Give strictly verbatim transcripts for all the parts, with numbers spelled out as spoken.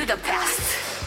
Budapest!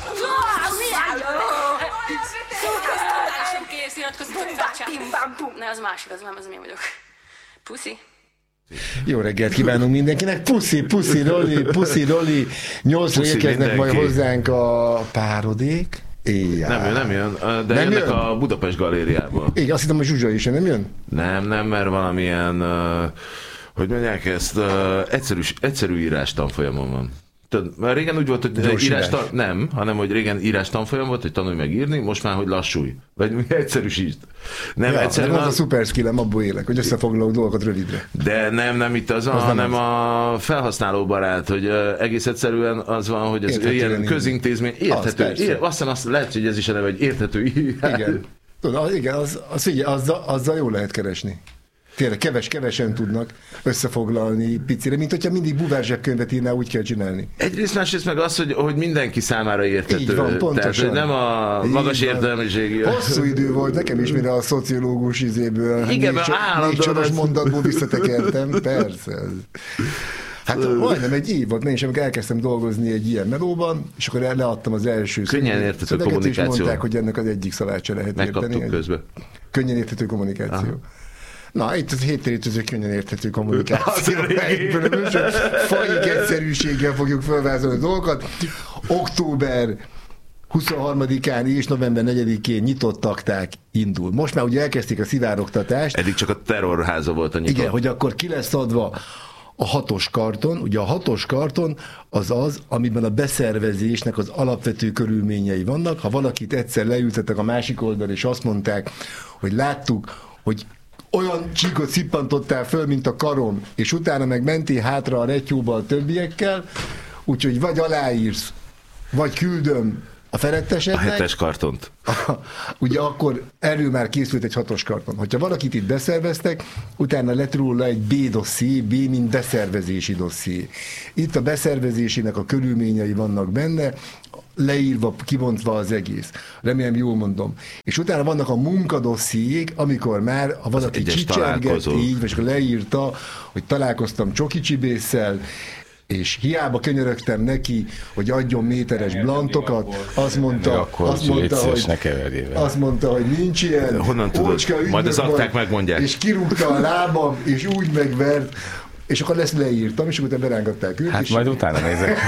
Szólkoztatásom kész, iratkozzatok fel. Ne, az másik, az nem, az én vagyok. Puszi. Jó reggelt kívánunk mindenkinek. Puszi, puszi, Roli, puszi, Roli. Nyolcra érkeznek majd hozzánk a párodék. Éjjel. Nem jön, nem jön, de nem jönnek jön? a Budapest galériából. Igen, azt hittem, hogy Zsuzsa is, nem jön? Nem, nem, mert valamilyen, uh, hogy mondják ezt, uh, egyszerű, egyszerű írás tanfolyamon van. Tudod, mert régen úgy volt, hogy írás tan... nem, hanem hogy régen írás tanfolyam volt, hogy tanulj meg írni, most már, hogy lassulj. Vagy egyszerűsítsd. Nem, ja, egyszerűen az a szuper skillem, abból élek, hogy összefoglalok dolgokat rövidre. De nem, nem itt az, az hanem a felhasználó barát, hogy uh, egész egyszerűen az van, hogy ez érthető ilyen közintézmény, érthető. Az, ér, aztán azt lehet, hogy ez is a neve, hogy érthető írás. Igen, Tudod, igen, az, az, figyelj, azzal, azzal jól lehet keresni. Tényleg keves-kevesen tudnak összefoglalni picire, mint hogyha mindig buvázsebkönyvet írnál, úgy kell csinálni. Egyrészt, másrészt meg az, hogy, hogy mindenki számára érthető. Így van, pontosan. Tehát, nem a magas értelmiségi. Hosszú idő volt nekem is, mire a szociológus izéből. Igen, mert állandóan. Négy soros mondatból visszatekertem, persze. Hát majdnem egy év volt, én is, amikor elkezdtem dolgozni egy ilyen melóban, és akkor leadtam az első könnyen érthető kommunikáció. És mondták, hogy ennek az egyik szavát se lehet megkaptuk érteni. Közben. Könnyen érthető kommunikáció. Aha. Na, itt az héttérítőző könnyen érthető kommunikáció. Fajik egyszerűséggel fogjuk felvázolni a dolgokat. Október huszonharmadikán és november negyedikén nyitott akták indul. Most már ugye elkezdték a szivárogtatást. Eddig csak a terrorháza volt a nyitott. Igen, hogy akkor ki lesz adva a hatos karton. Ugye a hatos karton az az, amiben a beszervezésnek az alapvető körülményei vannak. Ha valakit egyszer leültettek a másik oldalra, és azt mondták, hogy láttuk, hogy olyan csíkot szippantottál föl, mint a karom, és utána meg mentél hátra a retyóba a többiekkel, úgyhogy vagy aláírsz, vagy küldöm a felettesednek. A hetes kartont. Ugye akkor erről már készült egy hatos karton. Hogyha valakit itt beszerveztek, utána lett róla egy B dosszié, B mint beszervezési dosszié. Itt a beszervezésének a körülményei vannak benne, leírva, kibontva az egész. Remélem jól mondom. És utána vannak a munkadossziék, amikor már ha valaki csicsergett így, vagy akkor leírta, hogy találkoztam csoki csibésszel, és hiába könyörögtem neki, hogy adjon méteres blantokat, azt mondta, azt mondta, hogy, azt mondta, hogy nincs ilyen. Honnan tudod? Majd az akták megmondják. És kirúgta a lábam, és úgy megvert, és akkor ezt leírtam, és utána berángatták őt. Hát és majd utána nézek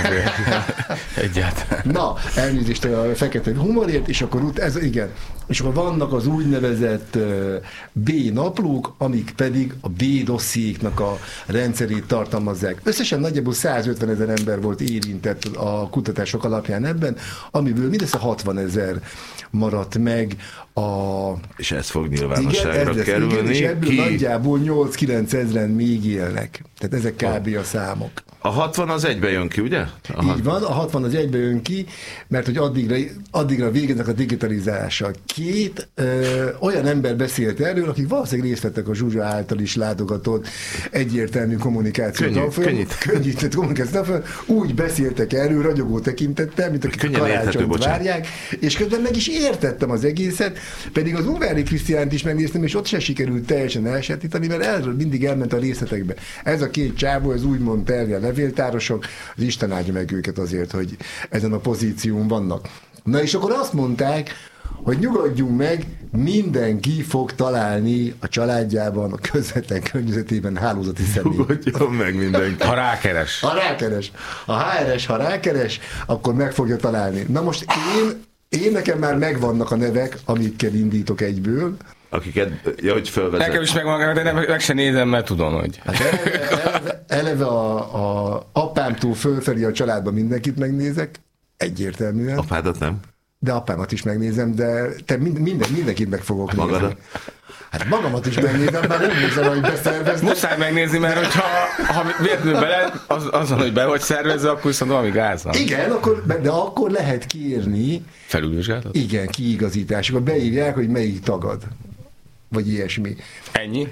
egyáltalán. Na, elnézést a fekete humorért, és akkor ut- ez igen. És akkor vannak az úgynevezett B naplók, amik pedig a B dossziéknak a rendszerét tartalmazzák. Összesen nagyjából százötvenezer ember volt érintett a kutatások alapján ebben, amiből mindössze hatvanezer maradt meg a... És ez fog nyilvánosságra igen, kerülni. Igen, és ebből ki... nagyjából nyolc-kilenc ezren még élnek. Tehát ezek kb. A számok. A hatvan az egybe jön ki, ugye? A Így van, a hatvan az egybe jön ki, mert hogy addigra, addigra végeznek a digitalizálással. Két ö, olyan ember beszélt erről, akik valószínűleg részt vettek a Zsuzsa által is látogatott egyértelmű kommunikációt. Könnyű, könnyít. Könnyített kommunikációt. Úgy beszéltek erről ragyogó tekintettel, mint akik könnyen karácsonyt várják, és közben meg is értettem az egészet, pedig az Unvári Krisztiánt is megnéztem, és ott se sikerült teljesen elsatítani, mert erről mindig elment a részletekbe. Ez a két csávó, ez úgy mondta el, a levéltárosok, az Isten áldja meg őket azért, hogy ezen a pozíción vannak. Na és akkor azt mondták, hogy nyugodjunk meg, mindenki fog találni a családjában, a közvetlen környezetében hálózati személy. Nyugodjon meg mindenki. Ha rákeres. Ha rákeres. A há er es, ha rákeres, akkor meg fogja találni. Na most én, én nekem már megvannak a nevek, amikkel indítok egyből, akiket, ja, hogy fölvezet. Nekem is megvan, de nem, meg se nézem, mert tudom, hogy... Hát eleve, eleve, eleve a, a apámtól fölfelé a családban mindenkit megnézek, egyértelműen. Apádat nem? De apámat is megnézem, de te minden, minden, mindenkit meg fogok nézni. Magadat? Hát magamat is megnézem, már nem nézem, hogy beszerveztem. Muszáj megnézni, mert hogyha ha véletlenül bele, az, azon, hogy be vagy szervezve, akkor viszont valami gáz van. Igen, akkor, de akkor lehet kérni... Felülvizsgálatot? Igen, kiigazítások. Beírják, hogy melyik tagad. Vagy ilyesmi. Ennyi?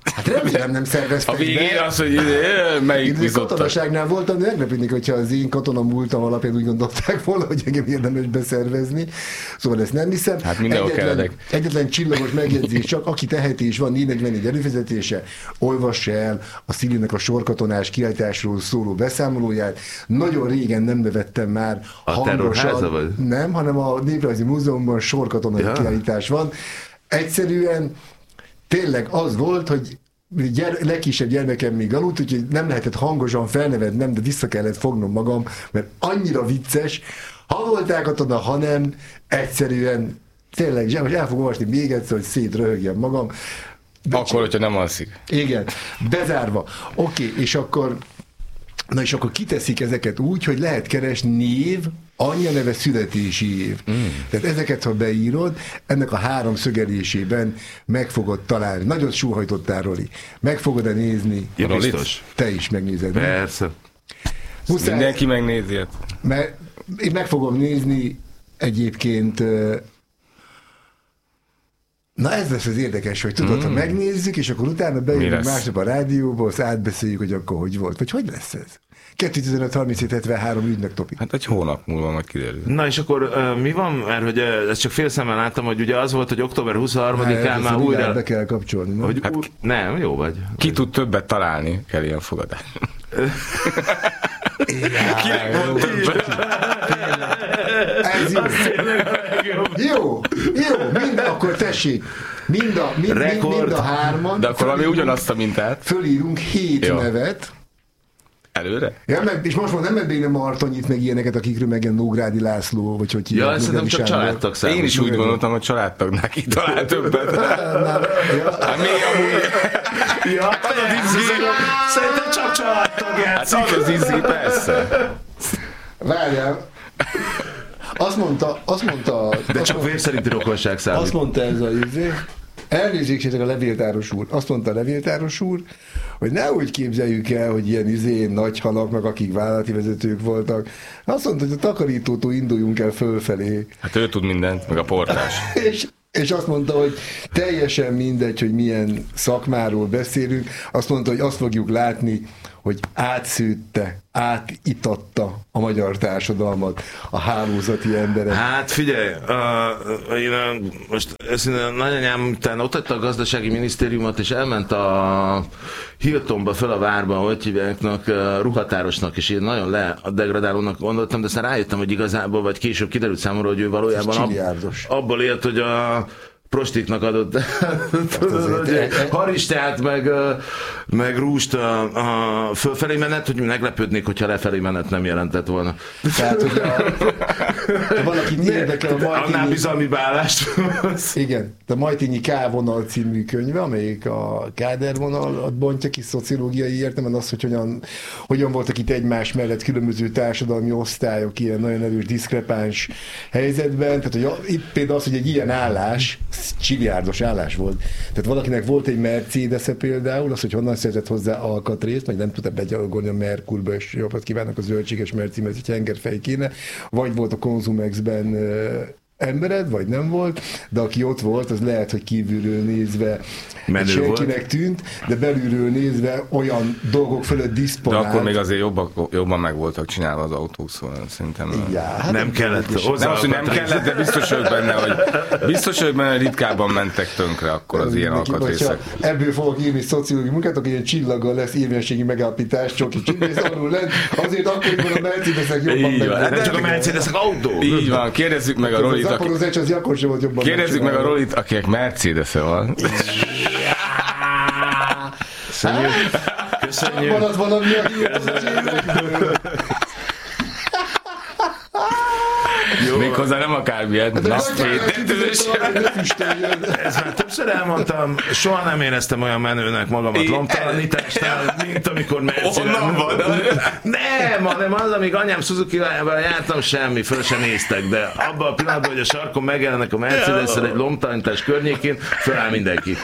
Hát remélem nem szerveztek A végén be. az, hogy melyik Én bizottak. katonaságnál voltam, de meglepődnék, hogyha az én katona múltam alapján úgy gondolták volna, hogy engem érdemes beszervezni. Szóval ezt nem hiszem. Hát mindenhol egyetlen, kelledek. egyetlen csillagos megjegyzés, csak aki teheti és van négy negyvenegy előfizetése, olvassa el a Szilinek a sorkatonás kiállításról szóló beszámolóját. Nagyon régen nem nevettem már A terrorháza vagy? Nem, hanem a Néprajzi Múzeumban sorkatonai Ja. kiállítás van. Egyszerűen tényleg az volt, hogy gyere, legkisebb gyermekem még aludt, úgyhogy nem lehetett hangosan felnevednem, de vissza kellett fognom magam, mert annyira vicces, ha voltál katona, ha nem, egyszerűen tényleg, most el fogom olvasni még egyszer, hogy szétröhögjem magam. Akkor, hogyha nem alszik. Igen, bezárva. Oké, okay, és akkor na és akkor kiteszik ezeket úgy, hogy lehet keresni név, anyja neve, születési év. Mm. Tehát ezeket, ha beírod, ennek a három szögelésében meg fogod találni. Nagyon súhajtottál, Roli. Meg fogod-e nézni? Ja, biztos. Te is megnézed. Persze. Muszáj, Mindenki megnézi. mert én meg fogom nézni egyébként. Na ez lesz az érdekes, hogy tudod, mm. ha megnézzük, és akkor utána bejövünk másnap a rádióba, azt átbeszéljük, hogy akkor hogy volt. Vagy hogy lesz ez? kettő-tizenöt harminc hetvenhárom ügynök topik. Hát egy hónap múlva majd kiderül. Na és akkor uh, mi van? Mert hogy uh, ezt csak fél szemmel láttam, hogy ugye az volt, hogy október huszonharmadikán már újra... be kell kapcsolni. Nem? Hogy, hát, nem, jó vagy. Ki tud többet találni, kell ilyen fogadás. Ez jó. Jó, jó, mind, akkor tessék, mind a, mind, mind, mind a hárman. De akkor valami ugyanazt a mintát. Fölírunk hét jó. nevet. Előre? Ja, meg, és most már nem mebbéne Martonyit, meg ilyeneket, akikről meg ilyen Nógrádi László, vagy hogy ja, szerintem csak családtag számít. Én is úgy gondoltam, hogy családtagnál ki talál többet. Hát még amúgy... Ja, az az izzi. Szerintem csak családtag játszik. Hát az az izzi, persze. Várjál. Azt mondta, azt mondta... De csak vér szerinti rokonság számít. Azt mondta ez a izé. Elnézést, a levéltáros úr. Azt mondta a levéltáros úr, hogy ne úgy képzeljük el, hogy ilyen izé nagy halaknak, akik vállalati vezetők voltak. Azt mondta, hogy a takarítótól induljunk el fölfelé. Hát ő tud mindent, meg a portás. és, és azt mondta, hogy teljesen mindegy, hogy milyen szakmáról beszélünk. Azt mondta, hogy azt fogjuk látni, hogy átszőtte, átitatta a magyar társadalmat a hálózati emberek. Hát figyelj, uh, én uh, most őszintén nagyanyám utána ott adta a gazdasági minisztériumot, és elment a Hiltonba föl a várba, hogy hívjáknak, uh, ruhatárosnak, és én nagyon le a degradálónak gondoltam, de aztán rájöttem, hogy igazából, vagy később kiderült számomra, hogy ő valójában ab, abból élt, hogy a prostiknak adott haristát, meg, meg rúst a, a fölfelé menet, hogy meglepődnék, hogyha lefelé menet nem jelentett volna. Tehát, hogy a, valaki érdekel a Majtényi... Annál bizalmi beállást. Igen, a Majtényi K-vonal című könyve, amelyik a Káder vonalat bontja ki szociológiai értelemben, az, hogy hogyan, hogyan voltak itt egymás mellett különböző társadalmi osztályok ilyen nagyon erős, diszkrepáns helyzetben. Tehát, hogy itt például az, hogy egy ilyen állás, csiliárdos állás volt. Tehát valakinek volt egy Mercedes-e például, az, hogy honnan szerzett hozzá alkatrészt, meg nem tudta begyalogolni a Merkurba, és jobbat kívánnak a zöldséges Mercedes, egy hengerfej kéne, vagy volt a Konzumexben embered, vagy nem volt, de aki ott volt, az lehet, hogy kívülről nézve senkinek tűnt, de belülről nézve olyan dolgok fölött diszponált. De akkor még azért jobban, jobban meg voltak csinálva az autók, szóval szerintem... Ja, hát nem kellett hozzá. Nem az, hogy nem kellett, de biztos vagyok benne, hogy biztos vagyok benne, hogy ritkában mentek tönkre akkor az ilyen alkatrészek. Ebből fogok írni szociológiai munkát, akkor ilyen csillaggal lesz érvényességi megállapítás, csoki csillagész alul lent, azért akkoriban a Mercedesek jobban meg. Nem csak a Mercedesek autó. Így van, kérdezzük meg a Rolit. Zaporozás az Jakor sem volt jobban. Kérdezzük meg a Rolit, akinek Mercedes-e van. Köszönjük. Köszönjük. Maradt valami a hírozatségből. Méghozzá nem akármilyen. Ez már többször elmondtam, soha nem éreztem olyan menőnek magamat lomtalanításnál, mint amikor Mercedes. Nem, hanem az, amíg anyám Suzuki-val jártam, semmi, föl sem néztek, de abban a pillanatban, hogy a sarkon megjelennek a Mercedes-szel egy lomtalanítás környékén, föláll mindenki.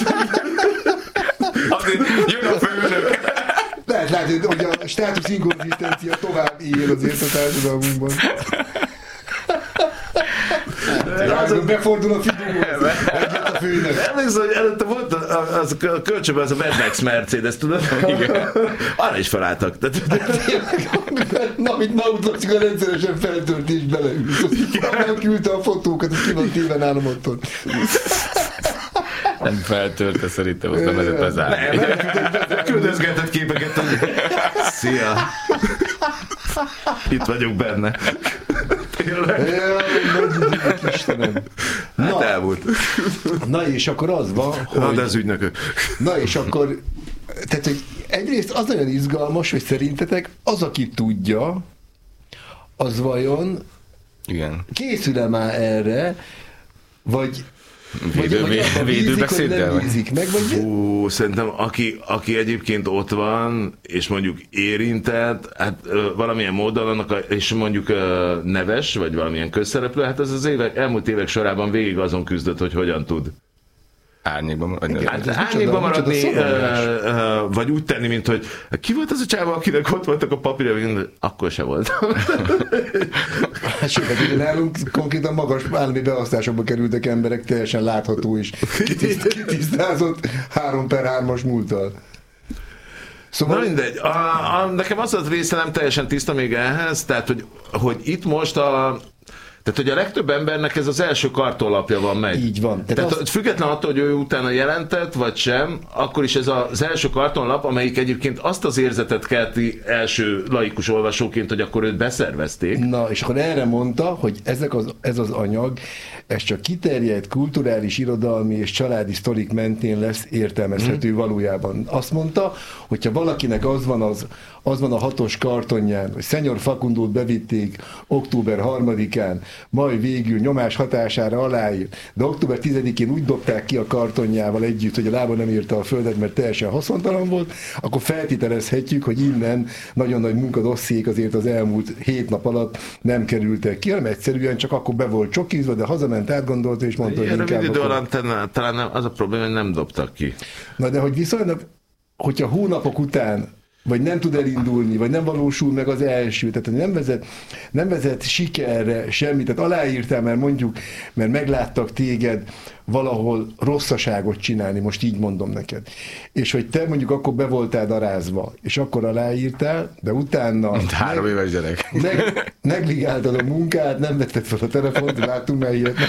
Azért jön a főnök. Lehet látni, hogy a státusz inkonzisztencia tovább él azért a társadalmunkban. Rázon befordul a figurhoz. Egyet a főnök. Emlékszem, hogy előtte volt a, az a kölcsönben az a Mad Max Mercedes, tudod? Igen. Arra is felálltak. Na, amit Nautlacika rendszeresen feltört és beleült. Megküldte a fotókat, és ki van téve nálam otthon. Nem feltörte szerintem, azt nem lehetett bezárni. Nem, küldözgetett képeket. Szia! Itt vagyok benne. Tényleg. Jaj, Istenem. Hát Na, elmúlt. na és akkor az van, hogy... Na, de az ügynökök. Na és akkor, tehát hogy egyrészt az nagyon izgalmas, hogy szerintetek az, aki tudja, az vajon Igen. készül-e már erre, vagy... Védő, vagy, vagy abban védőbeszéddel? nem bízik meg, vagy... Fú, szerintem aki, aki egyébként ott van, és mondjuk érintett, hát ö, valamilyen módon annak, a, és mondjuk ö, neves, vagy valamilyen közszereplő, hát ez az évek, elmúlt évek sorában végig azon küzdött, hogy hogyan tud. Árnyékban maradni. Igen. Hát ez árnyékban micsoda- maradni, micsoda szorongás. ö, ö, vagy úgy tenni, mint hogy ki volt az a csáva, akinek ott voltak a papírja, akkor se voltam. Hát sokat, ugye nálunk konkrétan magas állami beosztásokba kerültek emberek, teljesen látható és kitiszt, kitisztázott három per hármas múlttal. Szóval... Na mindegy, a, a, nekem az az része nem teljesen tiszta még ehhez, tehát hogy, hogy itt most a Tehát, hogy a legtöbb embernek ez az első kartonlapja van meg. Így van. Tehát, Tehát az... független attól, hogy ő utána jelentett, vagy sem, akkor is ez az első kartonlap, amelyik egyébként azt az érzetet kelti első laikus olvasóként, hogy akkor őt beszervezték. Na, és akkor erre mondta, hogy ezek az, ez az anyag, ez csak kiterjedt kulturális, irodalmi és családi sztorik mentén lesz értelmezhető mm. valójában. Azt mondta, hogyha valakinek az van, az, az van a hatos kartonján, hogy Szenyor Facundót bevitték október harmadikán, majd végül nyomás hatására aláír, de október tizedikén úgy dobták ki a kartonjával együtt, hogy a lába nem érte a földet, mert teljesen haszontalan volt, akkor feltételezhetjük, hogy innen nagyon nagy munkadossziék azért az elmúlt hét nap alatt nem kerültek ki, hanem egyszerűen csak akkor be volt csokizva, de hazament, átgondolta és mondta, hogy inkább... Rövid idő akkor... alatt talán nem, az a probléma, hogy nem dobtak ki. Na de hogy viszonylag, hogyha hónapok után vagy nem tud elindulni, vagy nem valósul meg az első, tehát nem vezet, nem vezet sikerre semmit, tehát aláírtál, mert mondjuk, mert megláttak téged valahol rosszaságot csinálni, most így mondom neked. És hogy te mondjuk akkor be voltál darázva, és akkor aláírtál, de utána... Mint három meg, éves gyerek. Meg, negligáltad a munkát, nem vetted fel a telefont, láttunk már ilyet.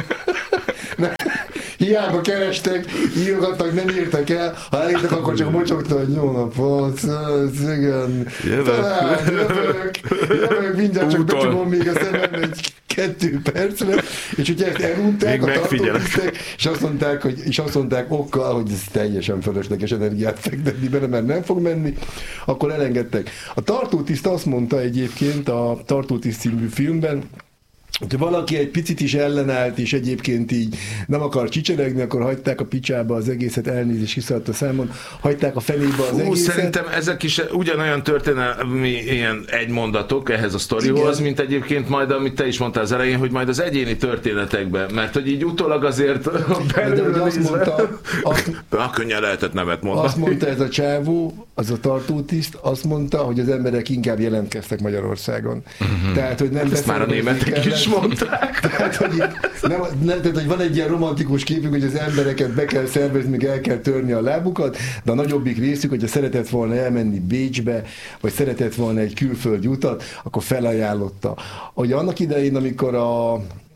Nem. Hiába kerestek, írogattak, nem írtak el, ha elírtak, akkor csak mocsogta, hogy jó napot, igen, talán jövök, jövök, mindjárt csak becsukom még a szemem egy kettő percre, és hogyha ezt elunták, a tartótisztek, és azt mondták, hogy, és azt mondták okkal, hogy ez teljesen fölösleges energiát fektetni bele, mert nem fog menni, akkor elengedtek. A tartótiszt azt mondta egyébként a Tartótiszt című filmben, hogyha valaki egy picit is ellenállt, és egyébként így nem akar csicseregni, akkor hagyták a picsába az egészet, elnézést kiszaladt a számon, hagyták a fenébe az Hú, egészet. Szerintem ezek is ugyanolyan történelmi ilyen egymondatok ehhez a sztorihoz, igen, mint egyébként majd, amit te is mondtál az elején, hogy majd az egyéni történetekben, mert hogy így utólag azért belőle azt mondta, azt, Na, könnyen lehetett nevet mondani. Azt mondta ez a csávó, az a tartótiszt, azt mondta, hogy az emberek inkább jelentkeztek Magyarországon. Uh-huh. Tehát, hogy nem ezt már a németek is mondták. Tehát, hogy, nem, nem, tehát, hogy van egy ilyen romantikus képünk, hogy az embereket be kell szervezni, még el kell törni a lábukat, de a nagyobbik részük, hogyha szeretett volna elmenni Bécsbe, vagy szeretett volna egy külföldi utat, akkor felajánlotta. Hogy annak idején, amikor a,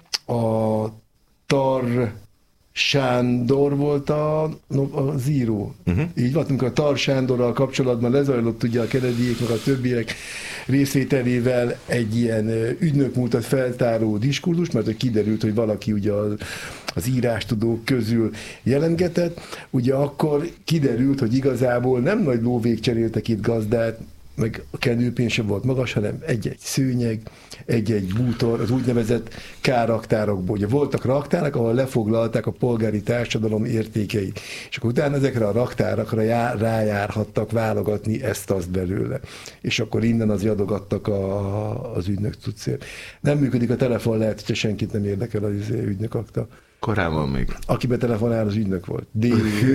a Tar Sándor volt a, az író. Uh-huh. Így volt, amikor a Tar Sándorral kapcsolatban lezajlott ugye a Kennedyék, meg a többiek részvételével egy ilyen ügynökmúltat feltáró diskurzus, mert kiderült, hogy valaki ugye az, az írástudók közül jelentgetett, ugye akkor kiderült, hogy igazából nem nagy lóvék cseréltek itt gazdát, meg a kenőpénz sem volt magas, hanem egy-egy szőnyeg, egy-egy bútor, az úgynevezett K-raktárokból. Ugye voltak raktárak, ahol lefoglalták a polgári társadalom értékeit, és akkor utána ezekre a raktárakra já, rájárhattak válogatni ezt-azt belőle. És akkor innen az adogattak a, az ügynök cuccért. Nem működik a telefon, lehet, hogyha senkit nem érdekel az ügynök akta. Korábban még. Aki betelefonál, az ügynök volt. D.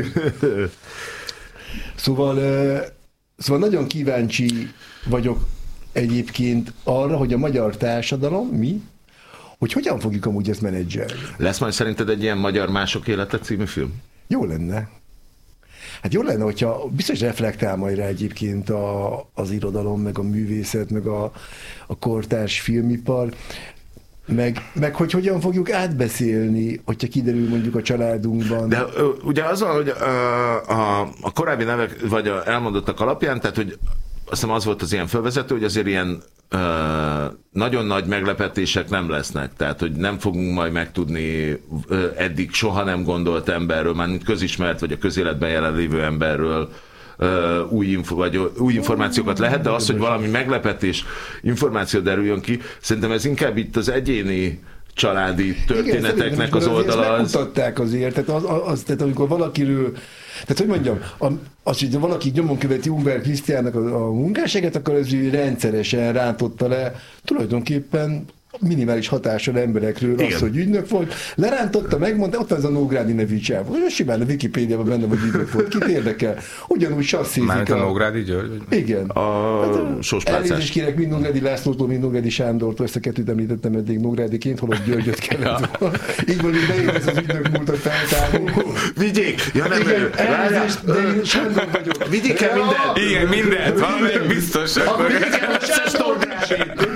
Szóval... Szóval nagyon kíváncsi vagyok egyébként arra, hogy a magyar társadalom, mi, hogy hogyan fogjuk amúgy ezt menedzselni. Lesz majd szerinted egy ilyen Magyar Mások Élete című film? Jó lenne. Hát jó lenne, hogyha biztos reflektál majd rá egyébként a, az irodalom, meg a művészet, meg a, a kortárs filmipar, meg, meg hogy hogyan fogjuk átbeszélni, hogyha kiderül mondjuk a családunkban. De ugye az van, hogy a, a, a korábbi nevek, vagy a elmondottak alapján, tehát hogy azt hiszem az volt az ilyen felvezető, hogy azért ilyen uh, nagyon nagy meglepetések nem lesznek. Tehát, hogy nem fogunk majd megtudni uh, eddig soha nem gondolt emberről, már mint közismert, vagy a közéletben jelenlévő emberről uh, új, info, vagy új információkat lehet, de az, hogy valami meglepetés információ derüljön ki, szerintem ez inkább itt az egyéni családi történeteknek az oldala. Az... Megmutatták azért, tehát, az, az, tehát amikor valakiről, tehát hogy mondjam, az, hogy valaki nyomon követi Ungver Krisztiánnak a, a munkásságet, akkor ez rendszeresen rántotta le tulajdonképpen minimális hatással emberekről. Igen. Az, hogy ügynök volt, lerántotta, megmondta, ott az a Nógrádi nevű csáv. Simán a Wikipédiában benne, hogy ügynök volt. Kit érdekel? Ugyanúgy sasszízik. Mármint a Nógrádi György? Igen. A hát, sosplácás. Elnézést kérek mind Nógrádi Lászlótól, mind Nógrádi Sándortól, ezt a kettőt említettem eddig Nógrádiként, holott Györgyöt kellett volna. Így van, hogy beérez az ügynök múltat feltárni. Vigyék! Ja, nem, igen, elnézést, de én Sándor vagyok. Vigyék el mindent! Igen, mindent, valamelyik biztos. Akkor vigyék el a Sándor.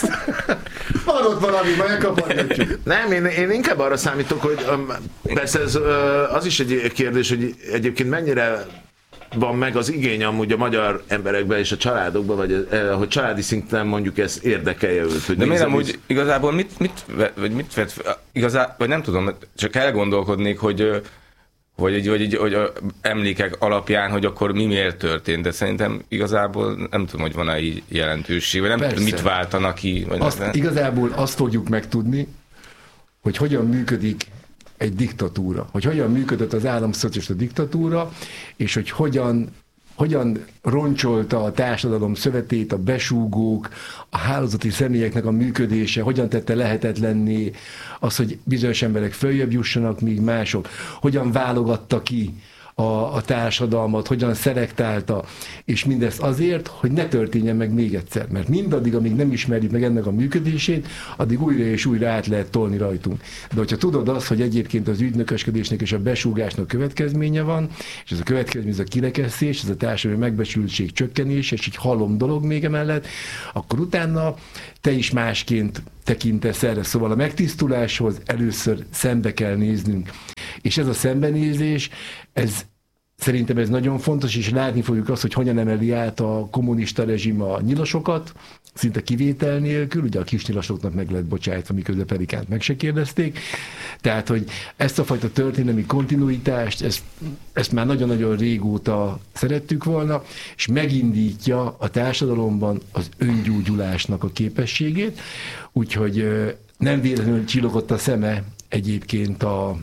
Van ott valami, majd elkapargatjuk. Nem, én, én inkább arra számítok, hogy um, persze ez, uh, az is egy kérdés, hogy egyébként mennyire van meg az igény amúgy a magyar emberekben és a családokban, vagy uh, hogy családi szinten mondjuk ez érdekelje őt. Hogy de miért amúgy igazából mit, mit, vagy mit vett, igazá, vagy nem tudom, csak elgondolkodnék, hogy Vagy egy, vagy egy hogy a emlékek alapján, hogy akkor mi miért történt, de szerintem igazából nem tudom, hogy van-e így jelentőség, vagy nem Persze. tudom, mit váltanak ki. Vagy azt, nem. Igazából azt fogjuk megtudni, hogy hogyan működik egy diktatúra, hogy hogyan működött az államszocialista diktatúra, és hogy hogyan hogyan roncsolta a társadalom szövetét, a besúgók, a hálózati személyeknek a működése, hogyan tette lehetetlenné az, hogy bizonyos emberek följebb jussanak, míg mások, hogyan válogatta ki a, a társadalmat, hogyan szelektálta, és mindezt azért, hogy ne történjen meg még egyszer. Mert mindaddig, amíg nem ismerjük meg ennek a működését, addig újra és újra át lehet tolni rajtunk. De hogyha tudod azt, hogy egyébként az ügynökösködésnek és a besúgásnak következménye van, és ez a következmény, ez a kirekesztés, ez a társadalmi megbecsültség csökkenése, és egy halom dolog még emellett, akkor utána te is másként tekintesz erre. Szóval a megtisztuláshoz először szembe kell néznünk. És ez a szembenézés, ez szerintem ez nagyon fontos, és látni fogjuk azt, hogy hogyan emeli át a kommunista rezsim a nyilasokat, szinte kivétel nélkül, ugye a kis nyilasoknak meg lett bocsájtva, miközben Perikánt meg se kérdezték. Tehát, hogy ezt a fajta történelmi kontinuitást, ezt, ezt már nagyon-nagyon régóta szerettük volna, és megindítja a társadalomban az öngyógyulásnak a képességét, úgyhogy nem véletlenül csillogott a szeme egyébként a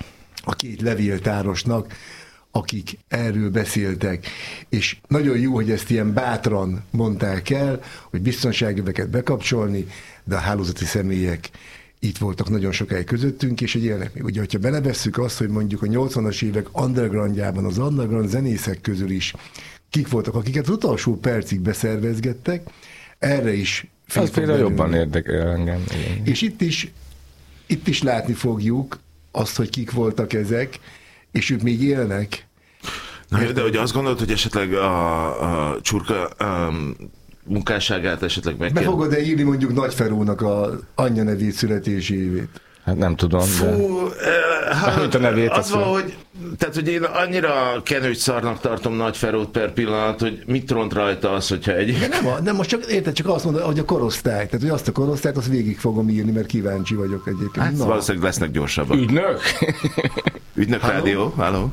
a két levéltárosnak, akik erről beszéltek. És nagyon jó, hogy ezt ilyen bátran mondták el, hogy biztonságöveket bekapcsolni, de a hálózati személyek itt voltak nagyon sokáig közöttünk, és egy élnek még. Ugye, hogyha belevesszük azt, hogy mondjuk a nyolcvanas évek undergroundjában, az underground zenészek közül is kik voltak, akiket az utolsó percig beszervezgettek, erre is az például jobban érdekel engem. És itt is, itt is látni fogjuk azt, hogy kik voltak ezek, és ők még élnek. Na jó, de hogy azt gondolod, hogy esetleg a, a Csurka um, munkásságát esetleg meg Be kell... fogod-e írni mondjuk Nagyferónak az anyja nevét, születési évét? Hát nem tudom, Fú, de... Eh, hát, a nevét, az van, hogy, tehát, hogy én annyira kenőcs szarnak tartom Nagyferót per pillanat, hogy mit ront rajta az, hogyha egy... De nem, a, nem, most csak érted, csak azt mondod, hogy a korosztály, tehát hogy azt a korosztályt, azt végig fogom írni, mert kíváncsi vagyok egyébként. Hát no. Valószínűleg lesznek gyorsabbak. Ügynök? Ügynök Halló? Rádió, halló.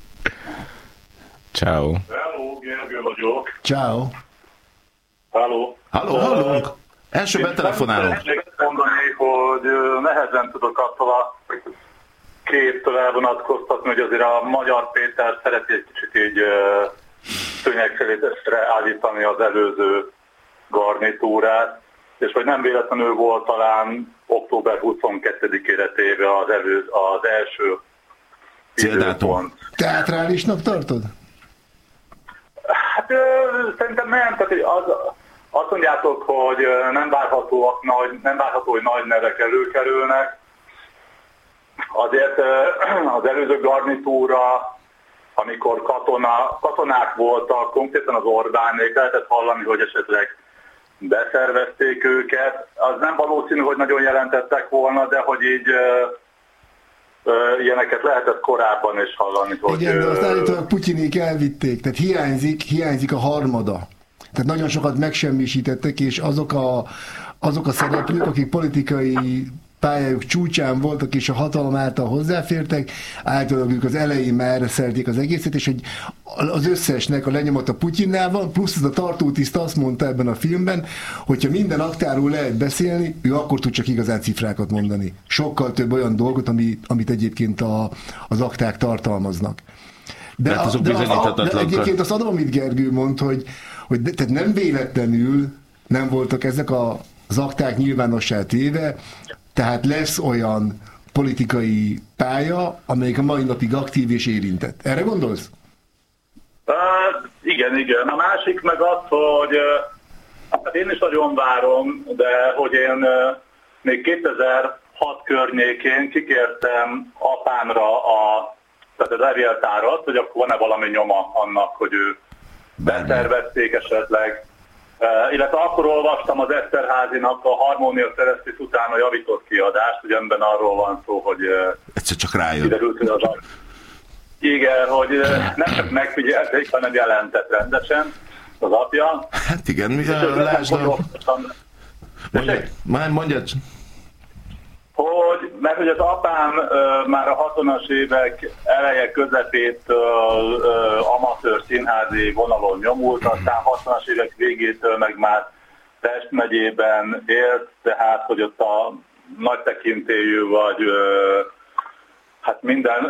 Ciao. Hello, Gergő vagyok. Ciao. Halló. Halló, hallunk. Első betelefonálunk. Szeretnék mondani, hogy nehezen tudok attól a képtől elvonatkoztatni, hogy azért a Magyar Péter szereti egy kicsit így szőnyegszerítésre állítani az előző garnitúrát, és hogy nem véletlenül volt talán október huszonkettedikére téve az, elő, az első céldátum. Teátrálisnak tartod? Hát ö, szerintem nem, tehát az, azt mondjátok, hogy nem várhatóak nagy, nem várható, hogy nagy nevek előkerülnek. Azért az előző garnitúra, amikor katona, katonák voltak, konkrétan az Orbánék, lehetett hallani, hogy esetleg beszervezték őket. Az nem valószínű, hogy nagyon jelentettek volna, de hogy így ö, ö, ilyeneket lehetett korábban is hallani. Hogy, igen, de azt ö... állítólag Putyinék elvitték, tehát hiányzik, hiányzik a harmada. Tehát nagyon sokat megsemmisítettek, és azok a, azok a szereplők, akik politikai pályájuk csúcsán voltak, és a hatalom által hozzáfértek, általában ők az elején már erre szerették az egészet, és hogy az összesnek a lenyomata Putyinnál van, plusz ez a tartótiszt azt mondta ebben a filmben, hogyha minden aktáról lehet beszélni, ő akkor tud csak igazán cifrákat mondani. Sokkal több olyan dolgot, ami, amit egyébként a, az akták tartalmaznak. De, de, a, de, a, de egyébként azt adom, amit Gergő mond, hogy, hogy de, tehát nem véletlenül nem voltak ezek a, az akták nyilvánossá téve, tehát lesz olyan politikai pálya, amelyik a mai napig aktív és érintett. Erre gondolsz? Uh, igen, igen. A másik meg az, hogy uh, hát én is nagyon várom, de hogy én uh, még kétezer-hat környékén kikértem apámra a, tehát az levéltárat, hogy akkor van-e valami nyoma annak, hogy ő beszervezték esetleg. Uh, illetve akkor olvastam az Eszterházinak a Harmónia Szeresztés után a javított kiadást, hogy ebben arról van szó, hogy uh, egyszer csak rájön. Kiderült, hogy az a... Igen, hogy uh, nem csak megfigyelték, hanem jelentett rendesen az apja. Hát igen, mi a lásd a... Mondjad, mondjad. Hogy, mert hogy az apám uh, már a hatvanas évek eleje közepétől uh, amatőr színházi vonalon nyomult, aztán hatvanas évek végétől meg már Pest megyében élt, tehát hogy ott a nagy tekintélyű vagy uh, hát minden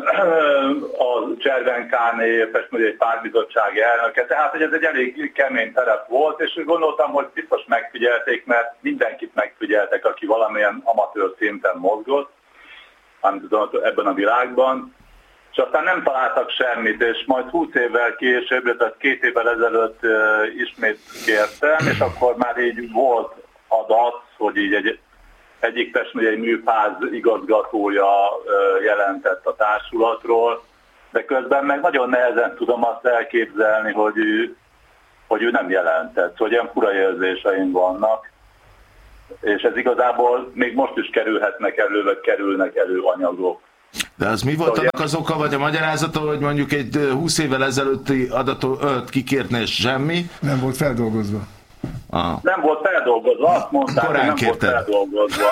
a Cservenkáné, Pest megyei pártbizottság elnöke, tehát hogy ez egy elég kemény terep volt, és úgy gondoltam, hogy biztos megfigyelték, mert mindenkit megfigyeltek, aki valamilyen amatőr szinten mozgott, amit tudom, ebben a világban, és aztán nem találtak semmit, és majd húsz évvel később, tehát két évvel ezelőtt uh, ismét kértem, és akkor már így volt adat, hogy így egy egyik Pest megyei műfáz igazgatója jelentett a társulatról, de közben meg nagyon nehezen tudom azt elképzelni, hogy ő, hogy ő nem jelentett, hogy ilyen fura érzéseim vannak, és ez igazából még most is kerülhetnek elő, vagy kerülnek elő anyagok. De az mi volt annak az oka, vagy a magyarázata, hogy mondjuk egy húsz évvel ezelőtti adatot kikértne, és semmi? Nem volt feldolgozva. Ah. Nem volt feldolgozva, azt mondták, hogy nem kérted. volt feldolgozva.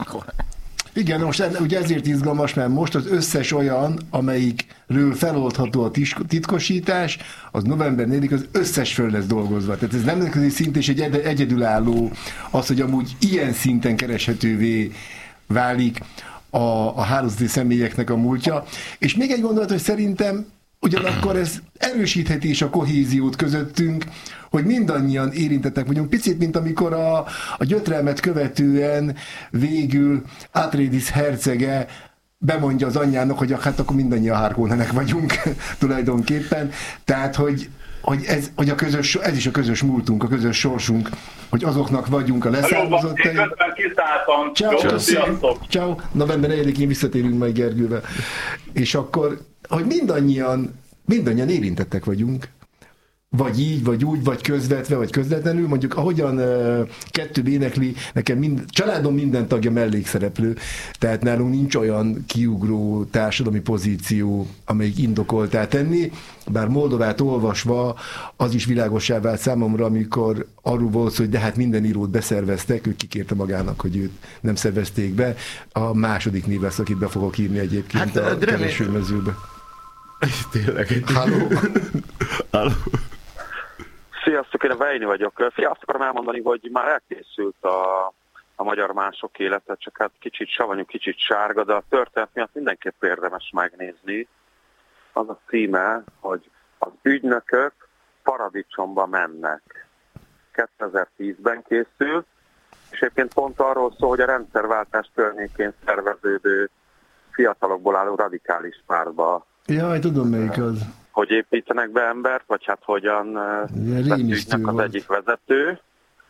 Igen, most ugye ezért izgalmas, mert most az összes olyan, amelyikről feloldható a titkosítás, az november negyedikén az összes föl lesz dolgozva. Tehát ez nemzetközi szint és egy egyedülálló az, hogy amúgy ilyen szinten kereshetővé válik a, a hálózati személyeknek a múltja. És még egy gondolat, hogy szerintem ugyanakkor ez erősítheti is a kohéziót közöttünk, hogy mindannyian érintettek vagyunk. Picit, mint amikor a, a gyötrelmet követően végül Atreides hercege bemondja az anyjának, hogy hát akkor mindannyian Harkonnenek vagyunk tulajdonképpen. Tehát, hogy, hogy, ez, hogy a közös, ez is a közös múltunk, a közös sorsunk, hogy azoknak vagyunk a leszármazottai. Én közben kiszálltam. Ciao, ciao. Ciao. November negyedikén visszatérünk majd Gergővel. És akkor, hogy mindannyian, mindannyian érintettek vagyunk. Vagy így, vagy úgy, vagy közvetve, vagy közvetlenül. Mondjuk, ahogyan uh, kettő énekli, nekem mind, családom minden tagja mellékszereplő, tehát nálunk nincs olyan kiugró társadalmi pozíció, amelyik indokoltá tenni, bár Moldovát olvasva az is világossá vált számomra, amikor arról volt, hogy de hát minden írót beszerveztek, ő kikérte magának, hogy őt nem szervezték be. A második név lesz, akit be fogok írni egyébként hát, a keresőmezőbe. Tényleg. Halló? Halló? Sziasztok, én a Vejni vagyok. Fia, azt akarom elmondani, hogy már elkészült a, a magyar mások élete, csak hát kicsit savanyú, kicsit sárga, de a történet miatt mindenképp érdemes megnézni. Az a címe, hogy az ügynökök paradicsomba mennek. kétezer-tízben készült, és egyébként pont arról szól, hogy a rendszerváltás környékén szerveződő fiatalokból álló radikális pártba. Jaj, tudom melyik az. Hogy építenek be embert, vagy hát hogyan vesz ügynek az egyik vezető.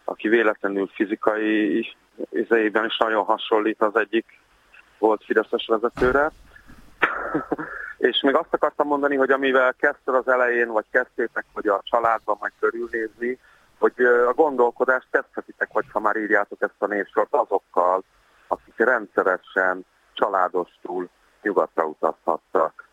aki véletlenül fizikai izeiben is nagyon hasonlít az egyik volt fideszes vezetőre. És még azt akartam mondani, hogy amivel kezdted az elején, vagy kezdtétek, hogy a családban majd körülnézni, hogy a gondolkodást kezdhetitek, hogyha már írjátok ezt a névsort azokkal, akik rendszeresen családostul nyugatra utazhattak.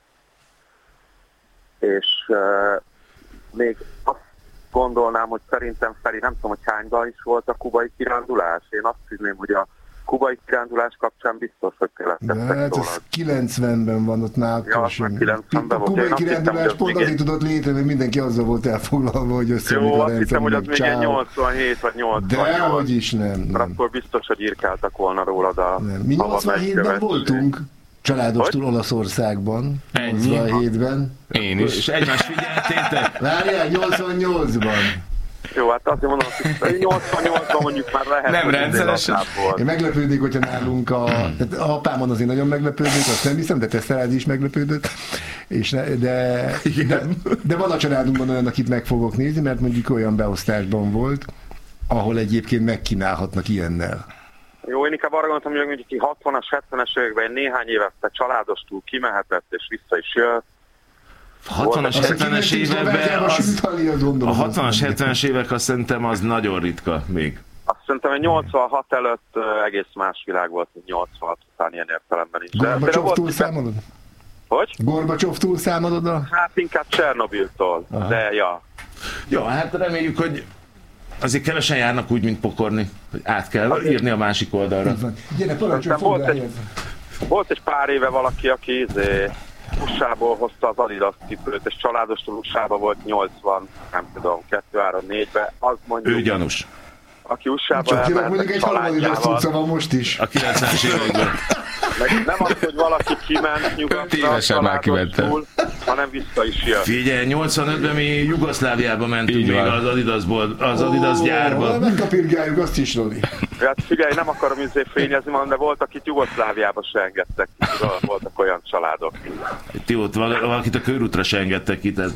És uh, még azt gondolnám, hogy szerintem Feri, nem tudom, hogy hányban is volt a kubai kirándulás. Én azt hinném, hogy a kubai kirándulás kapcsán biztos, hogy keletkeztek hát ez kilencvenben van ott nálunk. Ja, kilencvenben a kubai kirándulás pont azért tudott létre, mert mindenki azzal volt elfoglalva, hogy összeomlik a rendszer. Jó, azt hiszem, hogy az még egy nyolcvanhét vagy nyolcvannyolc. De hogy is nem. nem. Akkor biztos, hogy írkáltak volna rólad a... Nem. Mi nyolcvanhétben voltunk családostul Olaszországban. nyolcvanhétben. Én is. És egymást figyeltétek? Várjál, nyolcvannyolcban. Jó, hát azért mondom, hogy nyolcvannyolcban mondjuk már lehet. Nem rendszeresen. Én meglepődik, hogyha nálunk a... Tehát a apámon azért nagyon meglepődik, azt nem hiszem, de Teszterádi is meglepődött. És ne, de, de, de van a családunkban olyan, akit meg fogok nézni, mert mondjuk olyan beosztásban volt, ahol egyébként megkínálhatnak ilyennel. Jó, én inkább arra gondoltam, hogy mondjuk hatvanas, hetvenes években néhány évet te családostul kimehetett, és vissza is jött. hatvanas, hetvenes években az, a hatvanas, hetvenes évek azt szerintem az nagyon ritka még. Azt szerintem, hogy nyolcvanhat előtt egész más világ volt, mint nyolcvanhat után ilyen értelemben is. Gorbacsov túlszámolod? Hogy? Gorbacsov túlszámolod a... Hát inkább Csernobiltól, de ja. Jó, hát reméljük, hogy azért kevesen járnak úgy, mint pokorni, hogy át kell írni a másik oldalra. Gyere, parancsolj, volt, egy, volt egy pár éve valaki, aki izé, u es á-ból hozta az Adidas cipőt, és családostól u es á-ba volt nyolcvan, nem tudom, kettő három négyben, az mondjuk... Ő gyanús. Aki u es á-ba elmehet a családjával... most is. A kilencvenes években. Meg nem az, hogy valaki kiment nyugatra családostul, hanem vissza is jön. Figyelj, nyolcvanötben mi Jugoszláviába mentünk így még van. az Adidasból, az Adidas oh, gyárba. Megkapirgáljuk azt is, Roli. Hát figyelj, nem akarom izé fényezni, de volt, akit Jugoszláviába se engedtek ki, voltak olyan családok. Ti ott valakit a körútra se engedtek ki, tehát...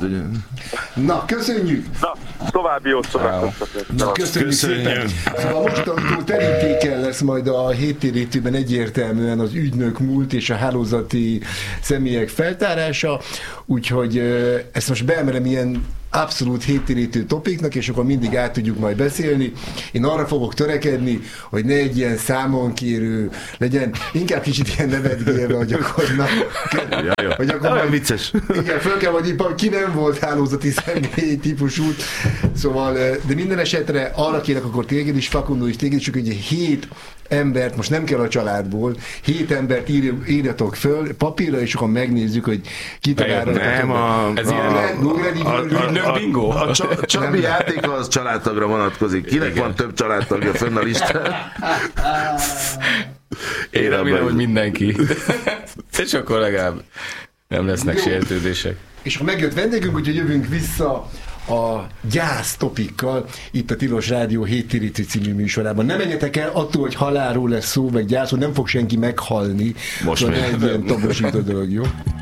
Na, köszönjük! Na, további jót szórakoztatót. Na, köszönjük, köszönjük szépen! Szóval mostantól terítéken lesz majd a héttérítőben egyértelműen az ügynök múlt és a hálózati személyek feltárása, úgyhogy ezt most beemelem ilyen abszolút héttérítő topiknak, és akkor mindig át tudjuk majd beszélni. Én arra fogok törekedni, hogy ne egy ilyen számonkérő legyen, inkább kicsit ilyen nevetgélve, hogy akkor na, ja, jó. hogy akkor majd vicces. Igen, föl kell vagy ipar, ki nem volt hálózati személy típusú. Szóval, de minden esetre arra kérek akkor téged is, Fakundo is téged, csak ugye hét embert, most nem kell a családból, hét embert ír, írjatok föl papírra, és akkor megnézzük, hogy kitalálnak. Nem, a... Ez ilyen... Bingo. A, a, a Csabi játéka az családtagra vonatkozik. Kinek igen. van több családtagja fönn a listán? Én remélem, hogy mindenki. És akkor legalább nem lesznek jó sértődések. És akkor megjött vendégünk, úgyhogy jövünk vissza a gyász topikkal itt a Tilos Rádió héttérítő című műsorában. Nem menjetek el attól, hogy halálról lesz szó, vagy gyászról, nem fog senki meghalni. Most szóval egy ilyen tabosító dolog, jó?